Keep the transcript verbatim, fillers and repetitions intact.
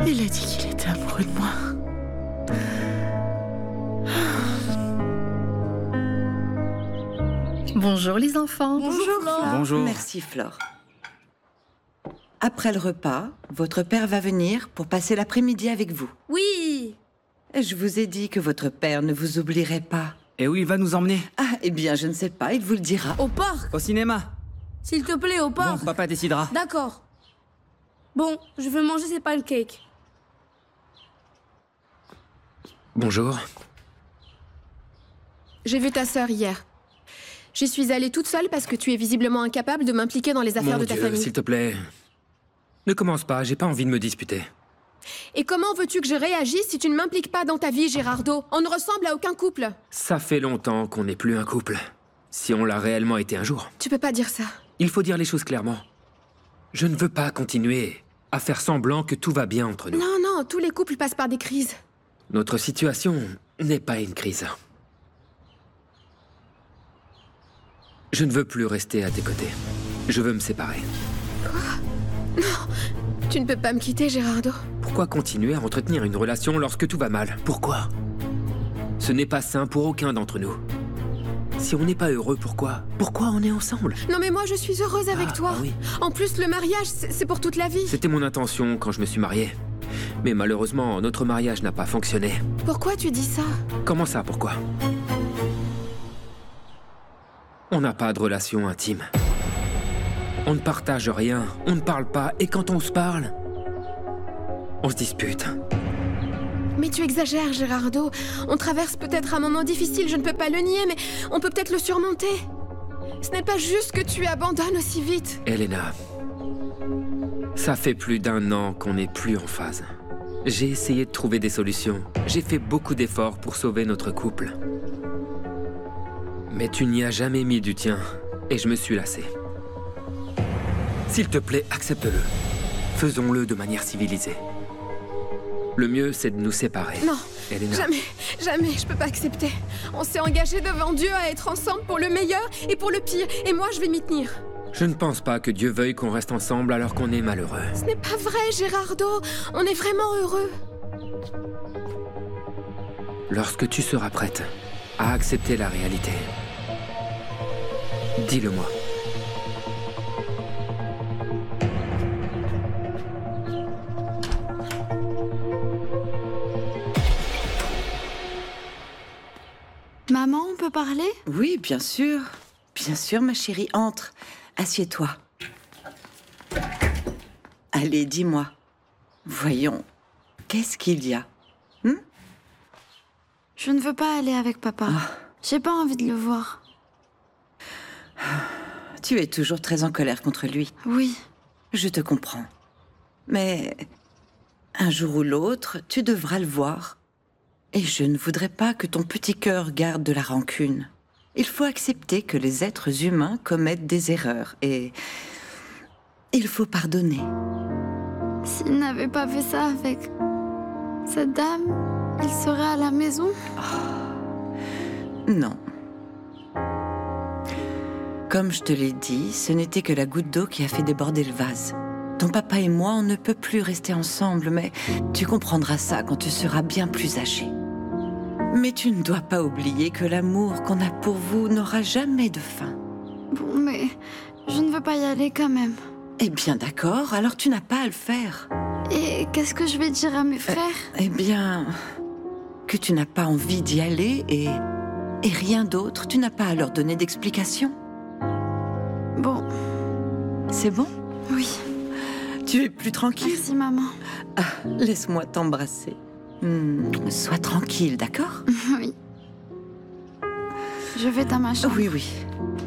Il a dit qu'il était amoureux de moi. Bonjour les enfants. Bonjour, Flore. Bonjour. Merci, Flore. Après le repas, votre père va venir pour passer l'après-midi avec vous. Oui. Je vous ai dit que votre père ne vous oublierait pas. Et où il va nous emmener? Ah, eh bien, je ne sais pas, il vous le dira. Au parc. Au cinéma. S'il te plaît, au Bon, parc. papa décidera. D'accord. Bon, je veux manger ces pancakes. Bonjour. J'ai vu ta sœur hier. J'y suis allée toute seule parce que tu es visiblement incapable de m'impliquer dans les affaires Mon de ta Dieu, famille. s'il te plaît. Ne commence pas, j'ai pas envie de me disputer. Et comment veux-tu que je réagisse si tu ne m'impliques pas dans ta vie, Gérardo? On ne ressemble à aucun couple. Ça fait longtemps qu'on n'est plus un couple. Si on l'a réellement été un jour. Tu peux pas dire ça. Il faut dire les choses clairement. Je ne veux pas continuer à faire semblant que tout va bien entre nous. Non, non, tous les couples passent par des crises. Notre situation n'est pas une crise. Je ne veux plus rester à tes côtés. Je veux me séparer. Quoi? Non, tu ne peux pas me quitter, Gérardo. Pourquoi continuer à entretenir une relation lorsque tout va mal? Pourquoi? Ce n'est pas sain pour aucun d'entre nous. Si on n'est pas heureux, pourquoi? Pourquoi on est ensemble? Non mais moi je suis heureuse avec Ah, toi. bah oui. En plus le mariage, c'est c'est pour toute la vie. C'était mon intention quand je me suis marié. Mais malheureusement, notre mariage n'a pas fonctionné. Pourquoi tu dis ça? Comment ça, pourquoi? On n'a pas de relation intime. On ne partage rien, on ne parle pas, et quand on se parle, on se dispute. Mais tu exagères, Gérardo. On traverse peut-être un moment difficile, je ne peux pas le nier, mais on peut peut-être le surmonter. Ce n'est pas juste que tu abandonnes aussi vite. Elena, ça fait plus d'un an qu'on n'est plus en phase. J'ai essayé de trouver des solutions. J'ai fait beaucoup d'efforts pour sauver notre couple. Mais tu n'y as jamais mis du tien, et je me suis lassé. S'il te plaît, accepte-le. Faisons-le de manière civilisée. Le mieux, c'est de nous séparer. Non, Elena. jamais, jamais, je peux pas accepter. On s'est engagé devant Dieu à être ensemble pour le meilleur et pour le pire, et moi je vais m'y tenir. Je ne pense pas que Dieu veuille qu'on reste ensemble alors qu'on est malheureux. Ce n'est pas vrai, Gérardo. On est vraiment heureux. Lorsque tu seras prête à accepter la réalité, dis-le-moi. Maman, on peut parler? Oui, bien sûr. Bien sûr, ma chérie, entre. Assieds-toi. Allez, dis-moi. Voyons, qu'est-ce qu'il y a? Hum? Je ne veux pas aller avec papa. Ah. J'ai pas envie de le voir. Tu es toujours très en colère contre lui. Oui. Je te comprends. Mais un jour ou l'autre, tu devras le voir. Et je ne voudrais pas que ton petit cœur garde de la rancune. Il faut accepter que les êtres humains commettent des erreurs et il faut pardonner. S'il n'avait pas fait ça avec cette dame, il serait à la maison? Non. Comme je te l'ai dit, ce n'était que la goutte d'eau qui a fait déborder le vase. Ton papa et moi, on ne peut plus rester ensemble, mais tu comprendras ça quand tu seras bien plus âgé. Mais tu ne dois pas oublier que l'amour qu'on a pour vous n'aura jamais de fin. Bon, mais je ne veux pas y aller quand même. Eh bien d'accord, alors tu n'as pas à le faire. Et qu'est-ce que je vais dire à mes frères? Euh, eh bien, que tu n'as pas envie d'y aller et, et rien d'autre, tu n'as pas à leur donner d'explication. Bon. C'est bon? Oui. Tu es plus tranquille? Merci, maman. Ah, laisse-moi t'embrasser. Hmm, sois tranquille, d'accord? Oui. Je vais dans ma chambre. Oui, oui.